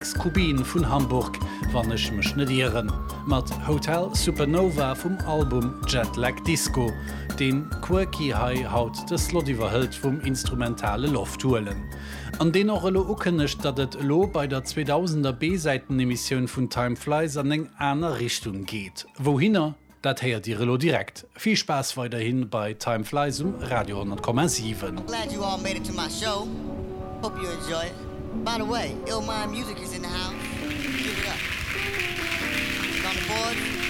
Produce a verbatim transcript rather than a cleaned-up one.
Kubin vun Hamburg wannnech mech netieren, mat Hotel Supernova vum Album Jetlag Disco, den Quirky High haut de Slodiwerhëlt vum instrumentale Lofttuelen. An den och lo ukkennecht, dat et lo bei der zweitausender B-Seitenemissionioun vun Time Flies an eng aner Richtung geht. Wohinner? Dat heiert Di Relo direkt. Viel Spaß weiterhin bei Time Flies um Radio hundert Komma sieben. I'm glad you all made it to my show. Hope you enjoy it. By the way, Ill Mind Music is in the house. Give it up. On the board.